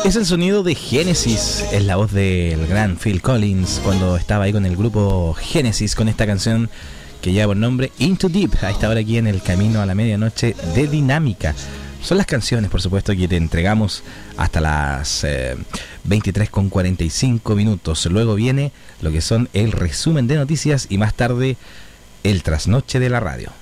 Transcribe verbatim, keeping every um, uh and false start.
Es el sonido de Genesis, es la voz del gran Phil Collins cuando estaba ahí con el grupo Genesis, con esta canción que lleva por nombre Into Deep, a esta hora aquí en el camino a la medianoche de Dinámica. Son las canciones, por supuesto, que te entregamos hasta las eh, veintitrés con cuarenta y cinco minutos. Luego viene lo que son el resumen de noticias y más tarde el trasnoche de la radio.